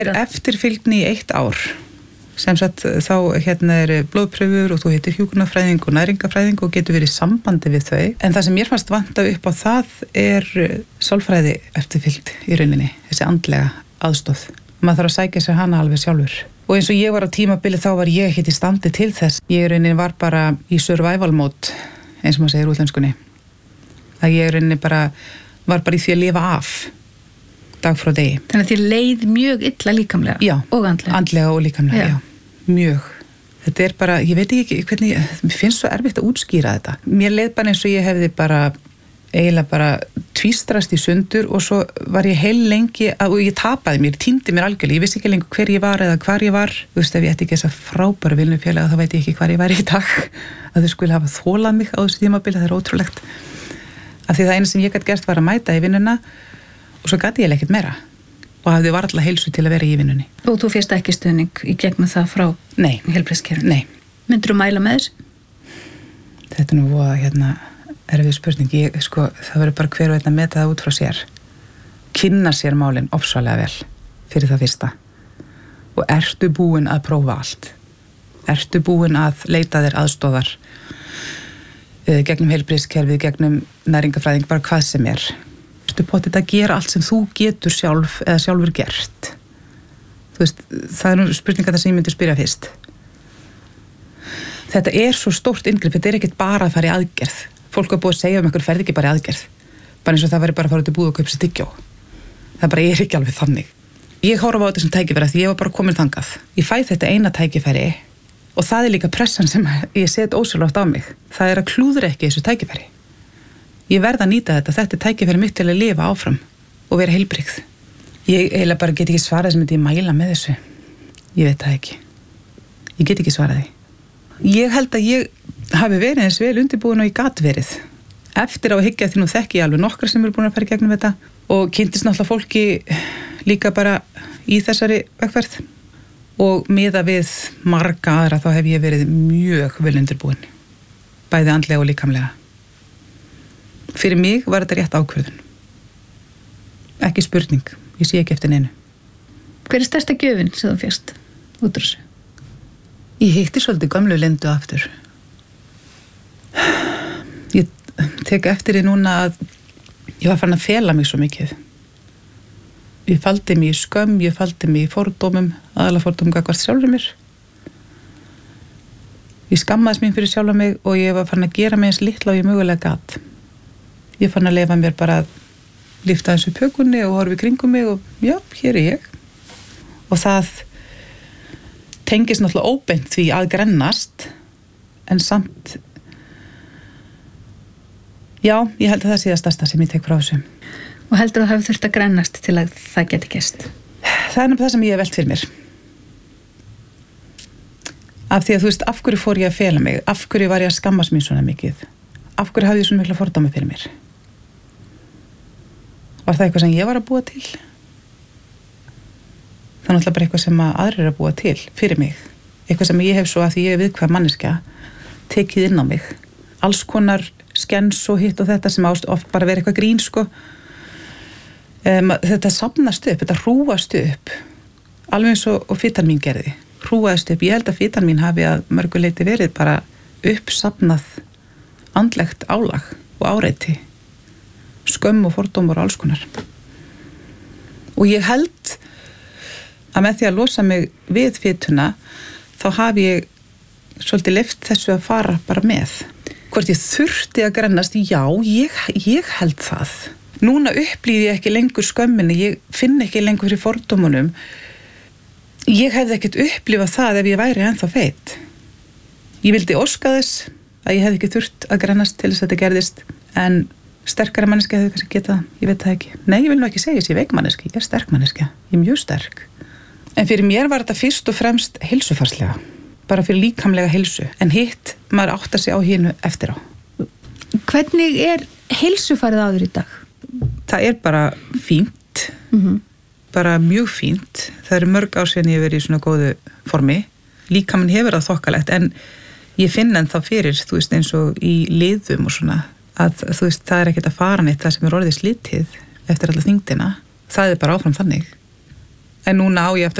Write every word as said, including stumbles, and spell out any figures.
er eftirfylgni í eitt ár. Sem sagt þá hérna er blóðpröfur og þú heitir hjúkrunarfræðing og næringafræðing og getur verið í sambandi við þau. En það sem mér fannst vanta upp á það er sálfræði eftirfylgd í rauninni, þessi andlega aðstoð. Maður þarf að sækja sér hana alveg sjálfur. Og eins og ég var á tímabili þá var ég ekki í standi til þess. Ég í rauninni var bara í survival mode, eins og maður segir útlenskunni. Að ég í rauninni bara var bara í því að lifa af dag frá degi. Þannig að þér leið mjög illa líkamlega já, og andlega. Andlega og líkamlega, já. já. Mjög. Þetta er bara, ég veit ekki hvernig, mér finnst svo erfitt að útskýra þetta. Mér leið bara eins og ég hefði bara, eiginlega bara tvístrast í sundur og svo var ég heil lengi, að, og ég tapaði mér, týndi mér algjörlega. Ég vissi ekki lengur hver ég var eða hvar ég var. Þú veist, ef ég ætti ekki þessa frábæru vinnufélaga, þá veit ég ekki hvar ég var í dag. Að þau skulle hafa þolað mig á þessu tímabili, það er ótrúlegt. Af því það eina sem ég gæti gert var að mæta í vinnuna og svo gæti ég ekkert meira. Og hafði varla heilsu til að vera í vinnunni. Og þú fyrst ekki stuðning í gegnum það frá heilbrigðiskerfinu? Nei. Myndirðu mæla með þessu? Þetta er nú voða, hérna, erfið spurning. Ég, sko, það verður bara hver og einn að meta það út frá sér. Kynna sér málin ofsalega vel fyrir það fyrsta. Og ertu búin að prófa allt? Ertu búin að leita þér aðstóðar uh, gegnum heilbrigðiskerfið, gegnum næringafræðing, bara hvað sem er? Ertu potið að gera allt sem þú getur sjálf eða sjálfur gert? Þú veist, það er nú spurningar það sem ég myndi spyrja fyrst. Þetta er svo stórt inngrip, þetta er ekkert bara að fara í aðgerð. Fólk er búið að segja um einhver ferð ekki bara í aðgerð. Bara eins og það væri bara að fara út í búð og kaupa sér tyggjó. Það bara er ekki alveg þannig. Ég horfa á þetta sem tækifæri því ég var bara komin þangað. Ég fæ þetta eina tækifæri og það er líka pressan sem ég set ósjálfrátt á mig. Það er að klúðra ekki þessu tækifæri. Ég verð að nýta þetta, þetta er tækifæri mitt til að lifa áfram og vera heilbrigð. Ég eiginlega bara get ekki svarað sem ég mæla með þessu. Ég veit það ekki. Ég get ekki svarað því. Ég held að ég hafi verið eins vel undirbúin og ég gat verið. Eftir á að hyggja því nú þekki ég alveg nokkra sem eru búin að fara í gegnum þetta og kynntist náttúrulega fólki líka bara í þessari vegferð og miða við marga aðra þá hef ég verið mjög vel undirbúin. Bæði andlega og líkamlega. Fyrir mig var þetta rétt ákvörðun. Ekki spurning, ég sé ekki eftir neinu. Hver er stærsta gjöfin sem þú fyrst út úr þessu? Ég hitti svolítið gömlu Lindu aftur. Ég tek eftir því núna að ég var farin að fela mig svo mikið. Ég faldi mig í skömm, ég faldi mig í fordómum, aðalega fordómum gagnvart sjálfur mér. Ég skammaðist mín fyrir sjálfa mig og ég var farin að gera mig eins litla og ég mögulega gat. Ég fann að leifa mér bara að lyfta eins upp hökunni og horfi kringum mig og já, hér er ég. Og það tengist náttúrulega óbeint því að grennast, en samt, já, ég held að það sé það stærsta sem ég tek frá þessu. Og heldur þú hafi þurft að grennast til að það geti gerst? Það er nefnilega það sem ég hef velt fyrir mér. Af því að þú veist, af hverju fór ég að fela mig? Af hverju var ég að skammast mín svona mikið? Af hverju hafði ég svona mikla fordóma fyrir mér? Var það eitthvað sem ég var að búa til? Það er náttúrulega bara eitthvað sem aðrir er að búa til fyrir mig. Eitthvað sem ég hef svo að því ég er viðkvæm manneskja tekið inn á mig. Alls konar skens og hitt og þetta sem ást oft bara verið eitthvað grín, sko. Um, þetta safnast upp, þetta hrúast upp. Alveg eins og, og fitan mín gerði. Hrúaðist upp. Ég held að fitan mín hafi að mörgu leyti verið bara uppsafnað andlegt álag og áreiti. Skömm og fordómar og alls konar. Og ég held að með því að losa mig við fituna þá hafi ég svolítið leyft þessu að fara bara með. Hvort ég þurfti að grennast, já, ég, ég held það. Núna upplýði ég ekki lengur skömminni, ég finn ekki lengur fyrir fordómunum. Ég hefði ekkert upplýfað það ef ég væri ennþá feit. Ég vildi óska þess að ég hefði ekki þurft að grennast til þess að þetta gerðist, en sterkara manneski hefði kannski getað, ég veit það ekki. Nei, ég vil nú ekki segja þess, ég er veik manneski, ég er sterk manneski, ég er mjög sterk. En fyrir mér var þetta fyrst og fremst heilsufarslega, bara fyrir líkamlega heilsu, en hitt maður áttar sig á hinu eftir á. Hvernig er heilsufarið á þér í dag? Það er bara fínt, Mm-hmm. bara mjög fínt. Það eru mörg ár síðan ég hef verið í svona góðu formi. Líkaminn hefur það þokkalegt, en ég finn enn þá fyrir, þú veist, eins og í liðum og svona, að þú veist, það er ekkert að fara neitt það sem er orðið slitið eftir alla þyngdina. Það er bara áfram þannig. en núna á ég eftir